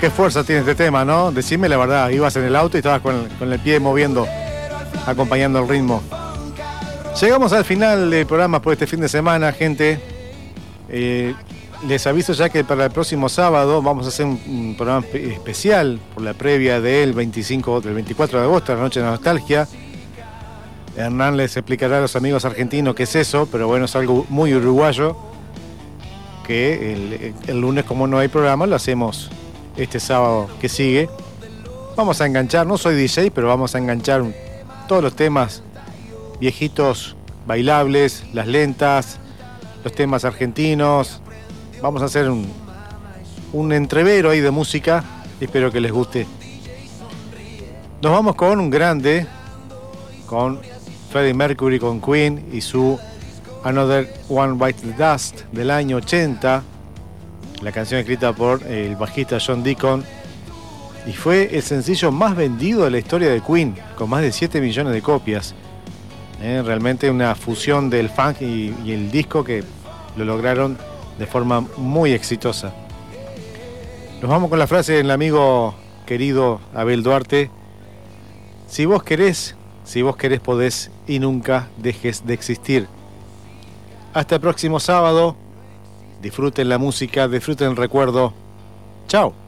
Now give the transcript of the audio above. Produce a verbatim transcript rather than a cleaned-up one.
qué fuerza tiene este tema, ¿no? Decime la verdad, ibas en el auto y estabas con, con el pie moviendo, acompañando el ritmo. Llegamos al final del programa por este fin de semana, gente. Eh, les aviso ya que para el próximo sábado vamos a hacer un, un programa especial por la previa del veinticinco, del veinticuatro de agosto, la noche de nostalgia. Hernán les explicará a los amigos argentinos qué es eso, pero bueno, es algo muy uruguayo, que el, el lunes, como no hay programa, lo hacemos este sábado que sigue. Vamos a enganchar, no soy D J, pero vamos a enganchar todos los temas viejitos, bailables, las lentas, los temas argentinos. Vamos a hacer un, un entrevero ahí de música, espero que les guste. Nos vamos con un grande, con Freddie Mercury, con Queen y su Another One Bites the Dust del año ochenta, la canción escrita por el bajista John Deacon, y fue el sencillo más vendido de la historia de Queen, con más de siete millones de copias. Eh, realmente una fusión del funk y, y el disco que lo lograron de forma muy exitosa. Nos vamos con la frase del amigo querido Abel Duarte: si vos querés, si vos querés podés y nunca dejes de existir. Hasta el próximo sábado. Disfruten la música, disfruten el recuerdo. Chao.